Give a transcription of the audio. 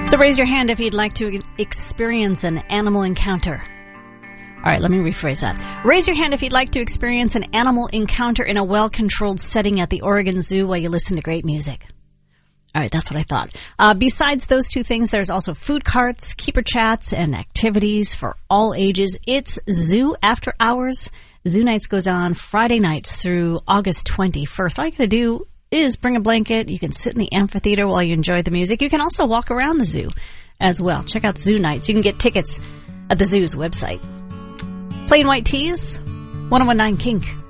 So raise your hand if you'd like to experience an animal encounter. All right, let me rephrase that. Raise your hand if you'd like to experience an animal encounter in a well-controlled setting at the Oregon Zoo while you listen to great music. All right, that's what I thought. Besides those two things, there's also food carts, keeper chats, and activities for all ages. It's Zoo After Hours. Zoo Nights goes on Friday nights through August 21st. All you got to do is bring a blanket. You can sit in the amphitheater while you enjoy the music. You can also walk around the zoo as well. Check out Zoo Nights. You can get tickets at the zoo's website. Plain White Tees, 101.9 Kink.